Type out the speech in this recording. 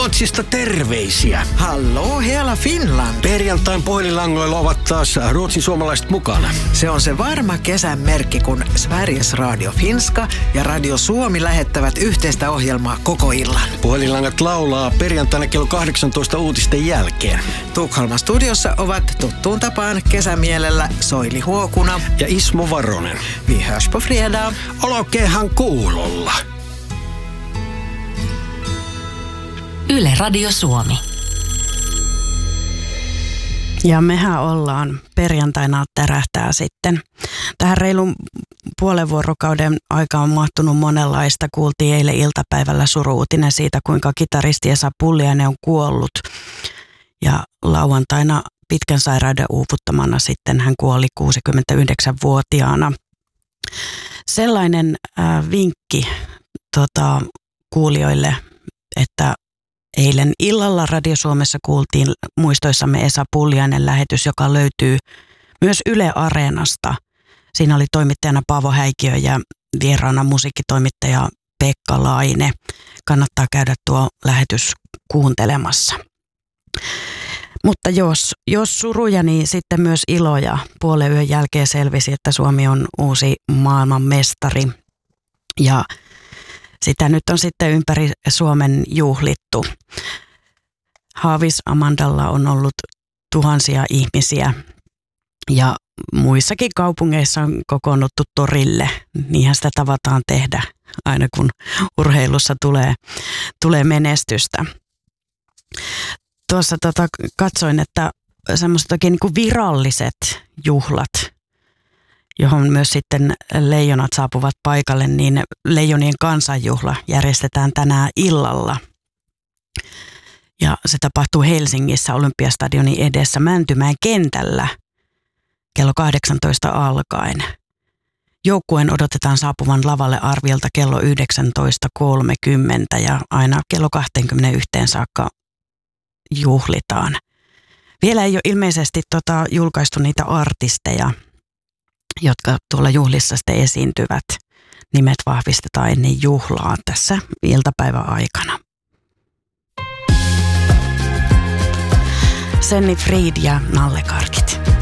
Ruotsista terveisiä. Hallå hela Finland. Perjantain puhelinlangoilla ovat taas ruotsin suomalaiset mukana. Se on se varma kesän merkki, kun Sveriges Radio Finska ja Radio Suomi lähettävät yhteistä ohjelmaa koko illan. Puhelinlangat laulaa perjantaina kello 18 uutisten jälkeen. Tukholman studiossa ovat tuttuun tapaan kesämielellä Soili Huokuna ja Ismo Varonen. Vi hörs på fredag. Olkeehan kuulolla. Yle Radio Suomi. Ja mehän ollaan perjantaina tärähtää sitten. Tähän reilun puolen vuorokauden aikaan on mahtunut monenlaista. Kuultiin eilen iltapäivällä suru-uutinen siitä, kuinka kitaristi Esa Pulliainen on kuollut. Ja lauantaina pitkän sairauden uuvuttamana sitten hän kuoli 69-vuotiaana. Sellainen vinkki kuulijoille, että eilen illalla Radio Suomessa kuultiin muistoissamme Esa Pulliainen lähetys, joka löytyy myös Yle Areenasta. Siinä oli toimittajana Paavo Häikiö ja vieraana musiikkitoimittaja Pekka Laine. Kannattaa käydä tuo lähetys kuuntelemassa. Mutta jos suruja, niin sitten myös iloja. Puolen yön jälkeen selvisi, että Suomi on uusi maailmanmestari ja sitä nyt on sitten ympäri Suomen juhlittu. Haavis Amandalla on ollut tuhansia ihmisiä ja muissakin kaupungeissa on kokoonnuttu torille. Niinhän sitä tavataan tehdä aina kun urheilussa tulee menestystä. Tuossa katsoin, että semmoiset oikein niin kuin viralliset juhlat, johon myös sitten leijonat saapuvat paikalle, niin Leijonien kansanjuhla järjestetään tänään illalla. Ja se tapahtuu Helsingissä Olympiastadionin edessä Mäntymäen kentällä kello 18 alkaen. Joukkueen odotetaan saapuvan lavalle arviolta kello 19.30 ja aina kello 21 saakka juhlitaan. Vielä ei ole ilmeisesti julkaistu niitä artisteja, jotka tuolla juhlissa sitten esiintyvät. Nimet vahvistetaan ennen juhlaa tässä iltapäivän aikana. Senni Fried ja Nalle Karkit.